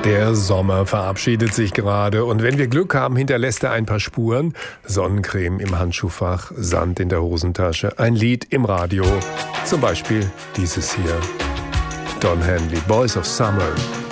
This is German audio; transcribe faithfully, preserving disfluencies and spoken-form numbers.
Der Sommer verabschiedet sich gerade und wenn wir Glück haben, hinterlässt er ein paar Spuren. Sonnencreme im Handschuhfach, Sand in der Hosentasche, ein Lied im Radio. Zum Beispiel dieses hier. Don Henley, Boys of Summer.